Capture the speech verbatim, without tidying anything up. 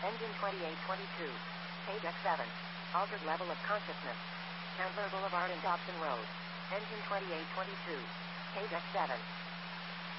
Engine twenty-eight twenty-two. Page X seven. Altered level of consciousness. Chandler Boulevard and Dobson Road. Engine twenty-eight twenty-two. Page X seven.